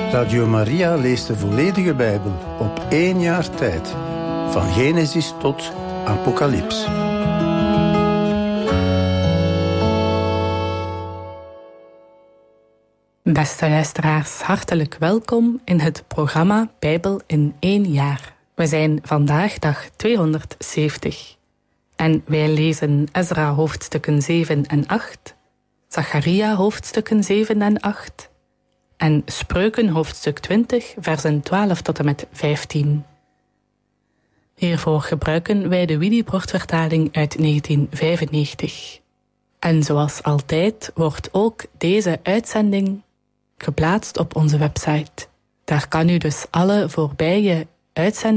Radio Maria leest de volledige Bijbel op 1 jaar tijd. Van Genesis tot Apocalyps. Beste luisteraars, hartelijk welkom in het programma Bijbel in 1 jaar. We zijn vandaag dag 270. En wij lezen Ezra hoofdstukken 7 en 8, Zacharia hoofdstukken 7 en 8... en Spreuken hoofdstuk 20, versen 12 tot en met 15. Hiervoor gebruiken wij de Willibrord-vertaling uit 1995. En zoals altijd wordt ook deze uitzending geplaatst op onze website. Daar kan u dus alle voorbije uitzendingen